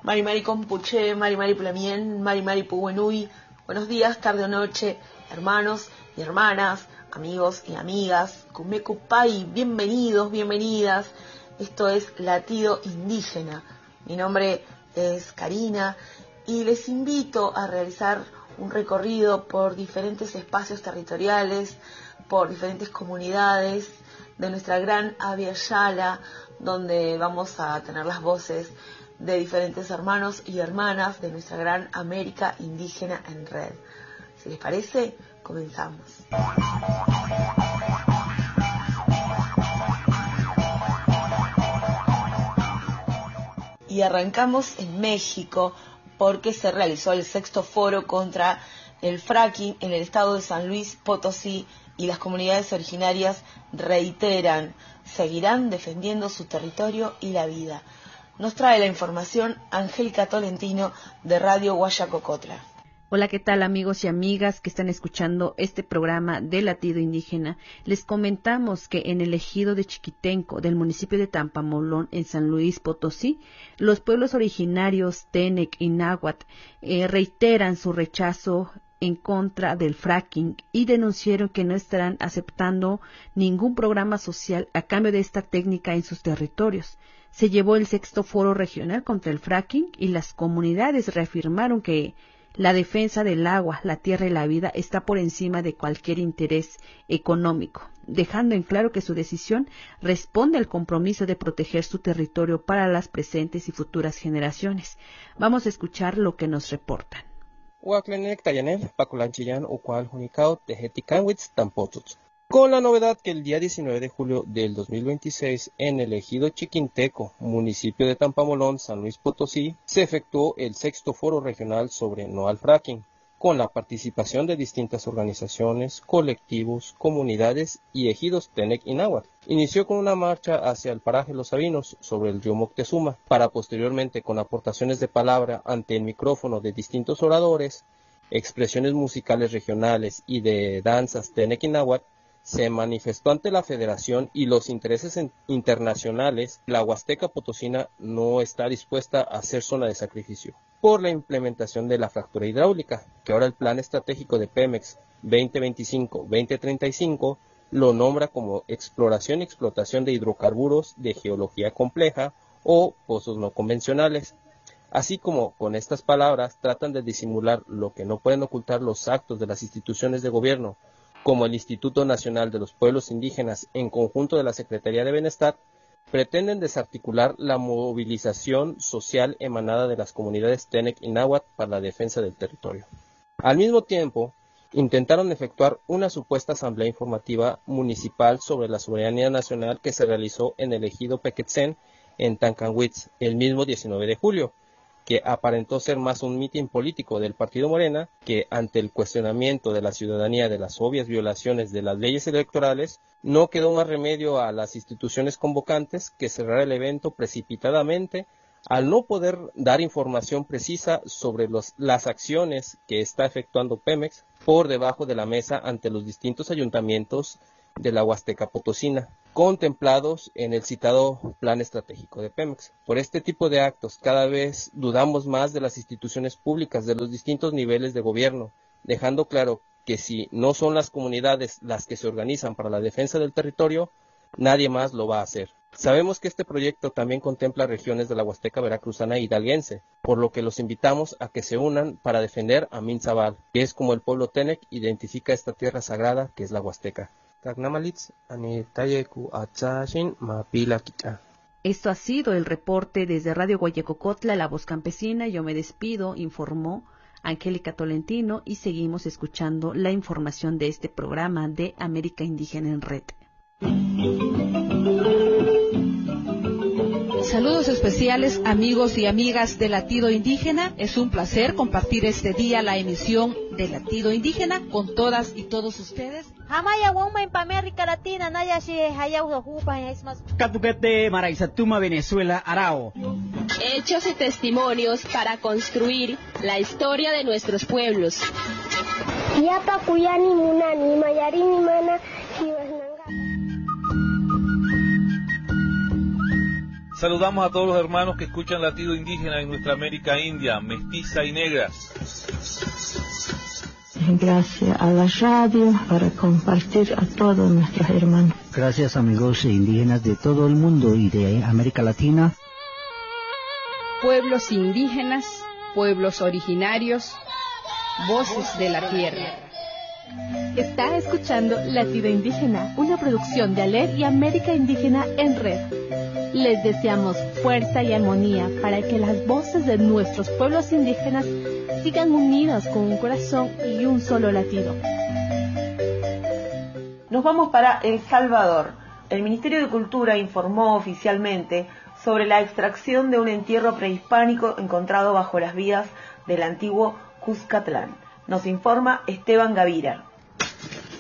Mari Mari Compuche, Mari Mari Pulamien, Mari Mari Puguenui. Buenos días, tarde o noche, hermanos y hermanas, amigos y amigas. Kumekupai, bienvenidos, bienvenidas. Esto es Latido Indígena. Mi nombre es Karina y les invito a realizar un recorrido por diferentes espacios territoriales, por diferentes comunidades de nuestra gran Abya Yala, donde vamos a tener las voces de diferentes hermanos y hermanas de nuestra gran América Indígena en Red. Si les parece, comenzamos. Y arrancamos en México porque se realizó el 6º foro contra el fracking en el estado de San Luis Potosí y las comunidades originarias reiteran, seguirán defendiendo su territorio y la vida. Nos trae la información Angélica Tolentino de Radio Guayacocotla. Hola, ¿qué tal amigos y amigas que están escuchando este programa de Latido Indígena? Les comentamos que en el ejido de Chiquitenco, del municipio de Tampamolón, en San Luis Potosí, los pueblos originarios Tenec y Náhuatl reiteran su rechazo en contra del fracking y denunciaron que no estarán aceptando ningún programa social a cambio de esta técnica en sus territorios. Se llevó el 6º foro regional contra el fracking y las comunidades reafirmaron que la defensa del agua, la tierra y la vida está por encima de cualquier interés económico, dejando en claro que su decisión responde al compromiso de proteger su territorio para las presentes y futuras generaciones. Vamos a escuchar lo que nos reportan. Con la novedad que el día 19 de julio del 2026 en el ejido Chiquinteco, municipio de Tampamolón, San Luis Potosí, se efectuó el 6º foro regional sobre no al fracking, con la participación de distintas organizaciones, colectivos, comunidades y ejidos Tenec y Náhuatl. Inició con una marcha hacia el paraje Los Sabinos sobre el río Moctezuma, para posteriormente con aportaciones de palabra ante el micrófono de distintos oradores, expresiones musicales regionales y de danzas Tenec y Náhuatl, se manifestó ante la Federación y los intereses internacionales. La Huasteca Potosina no está dispuesta a ser zona de sacrificio por la implementación de la fractura hidráulica, que ahora el Plan Estratégico de Pemex 2025-2035 lo nombra como exploración y explotación de hidrocarburos de geología compleja o pozos no convencionales. Así como con estas palabras tratan de disimular lo que no pueden ocultar los actos de las instituciones de gobierno, como el Instituto Nacional de los Pueblos Indígenas en conjunto de la Secretaría de Bienestar, pretenden desarticular la movilización social emanada de las comunidades Tenec y Náhuatl para la defensa del territorio. Al mismo tiempo, intentaron efectuar una supuesta asamblea informativa municipal sobre la soberanía nacional que se realizó en el ejido Pequetzén, en Tancanwitz, el mismo 19 de julio, que aparentó ser más un mitin político del partido Morena, que ante el cuestionamiento de la ciudadanía de las obvias violaciones de las leyes electorales, no quedó más remedio a las instituciones convocantes que cerrar el evento precipitadamente al no poder dar información precisa sobre las acciones que está efectuando Pemex por debajo de la mesa ante los distintos ayuntamientos de la Huasteca Potosina, contemplados en el citado Plan Estratégico de Pemex. Por este tipo de actos, cada vez dudamos más de las instituciones públicas de los distintos niveles de gobierno, dejando claro que si no son las comunidades las que se organizan para la defensa del territorio, nadie más lo va a hacer. Sabemos que este proyecto también contempla regiones de la Huasteca veracruzana e hidalguense, por lo que los invitamos a que se unan para defender a Mintzabal, que es como el pueblo Tenec identifica esta tierra sagrada que es la Huasteca. Esto ha sido el reporte desde Radio Guayacocotla, La Voz Campesina. Yo me despido, informó Angélica Tolentino, y seguimos escuchando la información de este programa de América Indígena en Red. Saludos especiales, amigos y amigas de Latido Indígena. Es un placer compartir este día la emisión de Latido Indígena con todas y todos ustedes. Catuquete, Maraizatuma, Venezuela, Arao. Hechos y testimonios para construir la historia de nuestros pueblos. Saludamos a todos los hermanos que escuchan Latido Indígena en nuestra América India, mestiza y negra. Gracias a la radio para compartir a todos nuestros hermanos. Gracias amigos indígenas de todo el mundo y de América Latina. Pueblos indígenas, pueblos originarios, voces de la tierra. Está escuchando Latido Indígena, una producción de ALER y América Indígena en Red. Les deseamos fuerza y armonía para que las voces de nuestros pueblos indígenas sigan unidos con un corazón y un solo latido. Nos vamos para El Salvador. El Ministerio de Cultura informó oficialmente sobre la extracción de un entierro prehispánico encontrado bajo las vías del antiguo Cuscatlán. Nos informa Esteban Gavira.